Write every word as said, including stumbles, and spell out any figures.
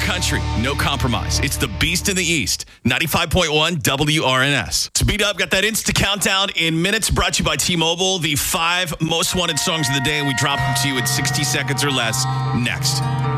country, no compromise. It's the Beast in the East, ninety-five point one W R N S. Speed up, got that Insta countdown in minutes, brought to you by T-Mobile. The five most wanted songs of the day, and we drop them to you in sixty seconds or less next.